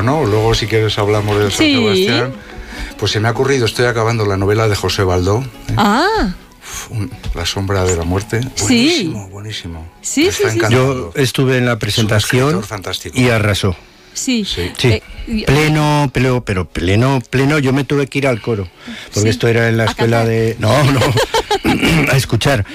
¿no? Luego, si quieres, hablamos de San Sebastián. Pues se me ha ocurrido, estoy acabando la novela de José Baldó. La sombra de la muerte. Buenísimo, buenísimo. Sí. Yo estuve en la presentación y arrasó. Sí. Pleno, yo me tuve que ir al coro, porque esto era en la escuela de... No, a escuchar.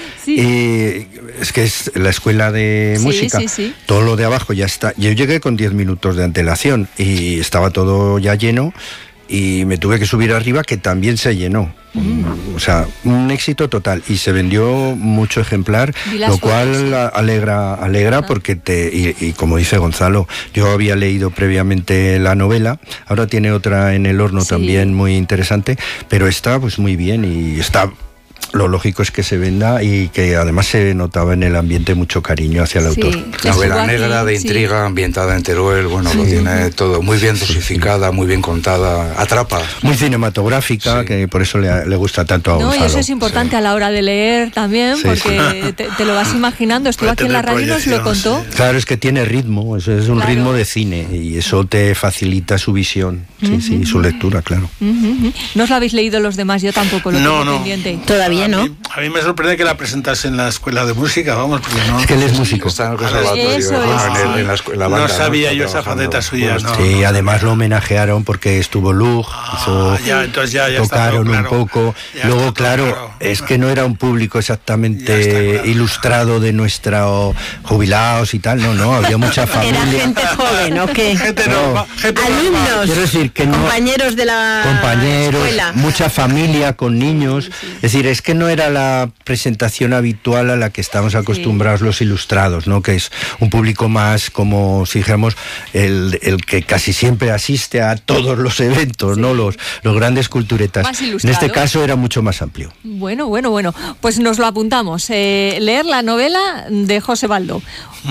Es que es la escuela de música, todo lo de abajo ya está. Yo llegué con 10 minutos de antelación y estaba todo ya lleno, y me tuve que subir arriba, que también se llenó. O sea, un éxito total, y se vendió mucho ejemplar, lo cual alegra porque y como dice Gonzalo, yo había leído previamente la novela, ahora tiene otra en el horno también muy interesante, pero está pues muy bien, y está... Lo lógico es que se venda, y que además se notaba en el ambiente mucho cariño hacia el autor. Novela negra, de intriga, ambientada en Teruel, lo tiene todo, muy bien dosificada, muy bien contada, atrapa. Muy cinematográfica, que por eso le gusta tanto a Gonzalo. Y eso es importante a la hora de leer también, porque te lo vas imaginando. Estuvo aquí en la radio y nos lo contó. Claro, es que tiene ritmo, es un ritmo de cine, y eso te facilita su visión, su lectura, claro. ¿No os lo habéis leído los demás? Yo tampoco lo tengo pendiente. Todavía no. A mí me sorprende que la presentase en la escuela de música, vamos, porque no... Es que él es músico. Está en el conservatorio, en la banda, no sabía yo esa faceta suya, ¿no? Sí, además lo homenajearon porque estuvo Lug, entonces ya tocaron está todo, un poco. Luego, claro, es que no era un público exactamente ilustrado de nuestros jubilados y tal, no, había mucha familia. Era gente joven, ¿o qué? Gente alumnos, quiero decir que compañeros de la escuela. Mucha familia con niños. Es decir, es que no era la presentación habitual a la que estamos acostumbrados los ilustrados, ¿no? Que es un público más, como si dijéramos, el que casi siempre asiste a todos los eventos, ¿no? Los grandes culturetas. En este caso era mucho más amplio. Bueno, pues nos lo apuntamos. Leer la novela de José Baldó.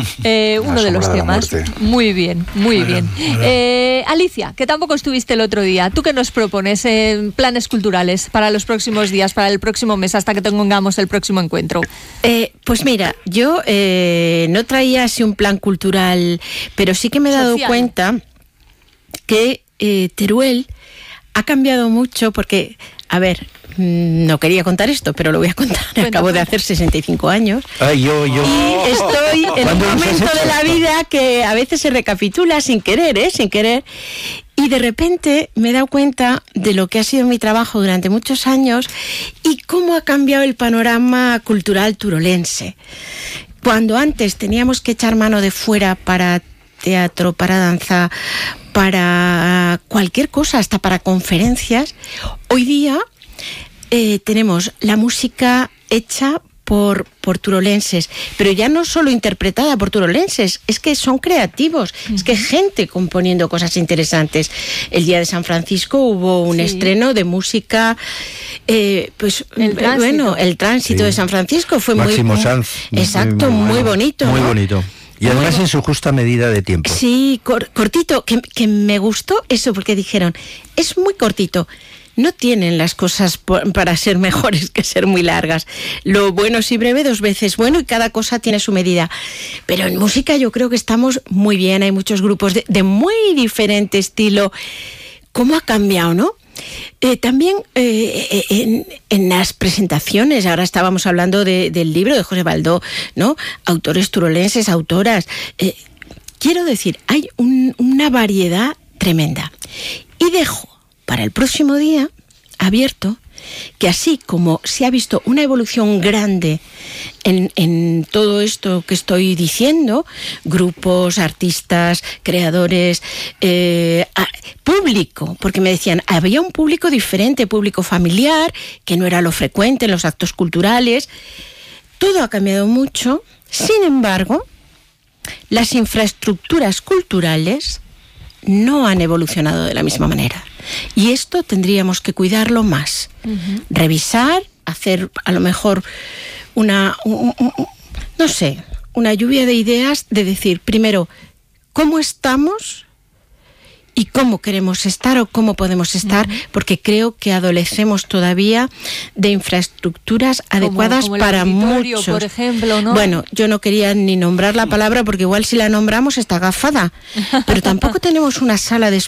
Uno de los temas. Muy bien. Alicia, que tampoco estuviste el otro día, ¿tú qué nos propones en planes culturales para los próximos días, para el próximo mes, hasta que tengamos el próximo encuentro? Pues mira, yo no traía así un plan cultural, pero sí que me he dado cuenta que Teruel ha cambiado mucho, porque, a ver, no quería contar esto, pero lo voy a contar. Acabo de hacer 65 años. Ay, yo. Y estoy en un momento de la vida que a veces se recapitula sin querer. Y de repente me he dado cuenta de lo que ha sido mi trabajo durante muchos años y cómo ha cambiado el panorama cultural turolense. Cuando antes teníamos que echar mano de fuera para teatro, para danza, para cualquier cosa, hasta para conferencias, hoy día tenemos la música hecha por turolenses, pero ya no solo interpretada por turolenses, es que son creativos, es que gente componiendo cosas interesantes. El día de San Francisco hubo un estreno de música, el tránsito de San Francisco fue Máximo Sanz. Exacto, muy bonito. Muy bonito. Y además en su justa medida de tiempo. Sí, cortito, que me gustó eso, porque dijeron, es muy cortito. No tienen las cosas para ser mejores que ser muy largas. Lo bueno es y breve, 2 veces bueno, y cada cosa tiene su medida. Pero en música yo creo que estamos muy bien, hay muchos grupos de muy diferente estilo. ¿Cómo ha cambiado, no? También en las presentaciones, ahora estábamos hablando del libro de José Baldó, ¿no? Autores turolenses, autoras. Quiero decir, hay una variedad tremenda. Y dejo para el próximo día abierto que así como se ha visto una evolución grande en todo esto que estoy diciendo, grupos, artistas, creadores, público, porque me decían, había un público diferente, público familiar, que no era lo frecuente en los actos culturales, todo ha cambiado mucho. Sin embargo, las infraestructuras culturales no han evolucionado de la misma manera. Y esto tendríamos que cuidarlo más. Revisar, hacer a lo mejor una lluvia de ideas, de decir, primero, ¿cómo estamos? Y cómo queremos estar o cómo podemos estar, porque creo que adolecemos todavía de infraestructuras adecuadas como para muchos. Por ejemplo, ¿no? Bueno, yo no quería ni nombrar la palabra porque igual si la nombramos está gafada, pero tampoco tenemos una sala de